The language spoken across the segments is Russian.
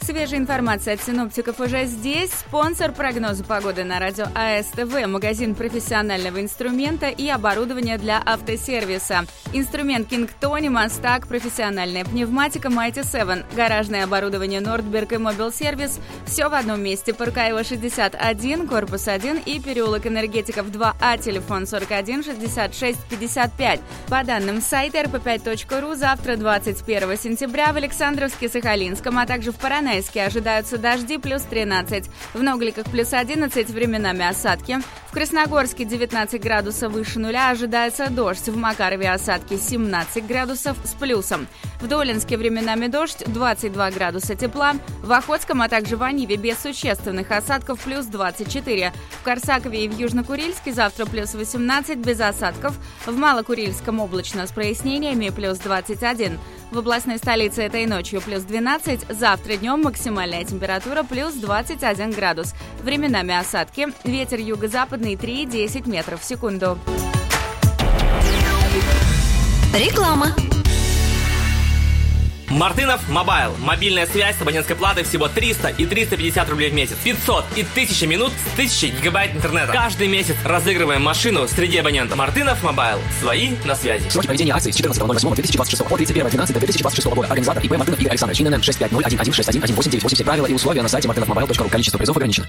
Свежая информация от синоптиков уже здесь. Спонсор прогноза погоды на радио АСТВ. Магазин профессионального инструмента и оборудования для автосервиса. Инструмент King Tony, Мастак, профессиональная пневматика Mighty 7, гаражное оборудование Нордберг и Мобил Сервис. Все в одном месте. Паркаева 61, корпус 1 и переулок Энергетиков 2А, телефон 41 66 55. По данным сайта rp5.ru, завтра, 21 сентября, в Александровске-Сахалинском, а также в Поронайске ожидаются дожди плюс 13. В Ногликах плюс 11, временами осадки. В Красногорске 19 градусов выше нуля ожидается дождь. В Макарове осадки 17 градусов с плюсом. В Долинске временами дождь, 22 градуса тепла. В Охотском, а также в Аниве без существенных осадков плюс 24. В Корсакове и в Южнокурильске завтра плюс 18 без осадков. В Малокурильском облачно с прояснениями плюс 21. В областной столице этой ночью плюс 12, завтра днем максимальная температура плюс 21 градус. Временами осадки, ветер юго-западный 3,10 метров в секунду. Реклама. Мартынов Мобайл. Мобильная связь с абонентской платой всего 300 и 350 рублей в месяц. 500 и 1000 минут с 1000 гигабайт интернета. Каждый месяц разыгрываем машину среди абонентов. Мартынов Мобайл. Свои на связи. Сроки проведения акции с 14.08.2026 по 31.12.2026 года. Организатор ИП Мартынов Игорь Александрович. ИНН 65011611898. Правила и условия на сайте martynovmobile.ru. Количество призов ограничено.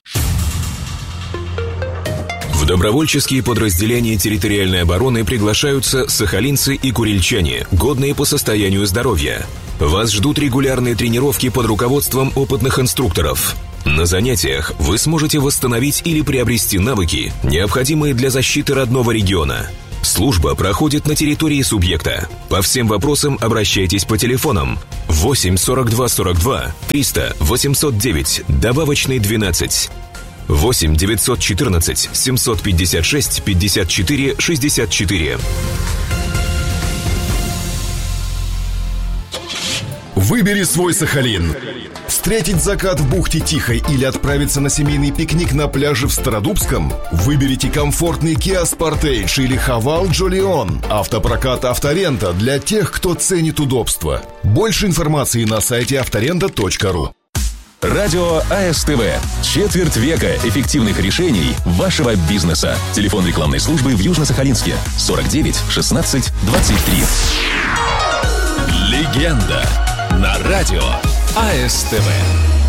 В добровольческие подразделения территориальной обороны приглашаются сахалинцы и курильчане, годные по состоянию здоровья. Вас ждут регулярные тренировки под руководством опытных инструкторов. На занятиях вы сможете восстановить или приобрести навыки, необходимые для защиты родного региона. Служба проходит на территории субъекта. По всем вопросам обращайтесь по телефонам 8 42 42 300 809, добавочный 12. 8 914 756 54 64. Выбери свой Сахалин. Встретить закат в бухте Тихой или отправиться на семейный пикник на пляже в Стародубском? Выберите комфортный Kia Sportage или Haval Jolion. Автопрокат «Авторента» для тех, кто ценит удобство. Больше информации на сайте авторента.ру. Радио АСТВ. Четверть века эффективных решений вашего бизнеса. Телефон рекламной службы в Южно-Сахалинске 49 16 23. Легенда на радио АСТВ.